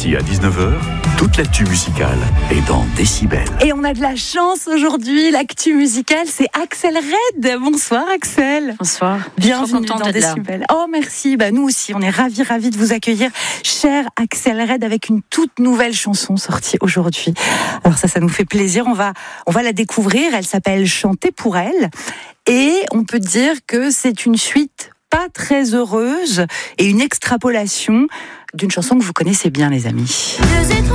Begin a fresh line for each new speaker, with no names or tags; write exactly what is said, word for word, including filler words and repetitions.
midi à dix-neuf heures, toute l'actu musicale est dans Décibel.
Et on a de la chance aujourd'hui, l'actu musicale, c'est Axel Red. Bonsoir Axel.
Bonsoir.
Bienvenue dans Décibel. Oh merci, bah, nous aussi, on est ravis, ravis de vous accueillir, cher Axel Red, avec une toute nouvelle chanson sortie aujourd'hui. Alors ça, ça nous fait plaisir, on va, on va la découvrir, elle s'appelle Chanter pour elle. Et on peut dire que c'est une suite pas très heureuse et une extrapolation d'une chanson que vous connaissez bien, les amis.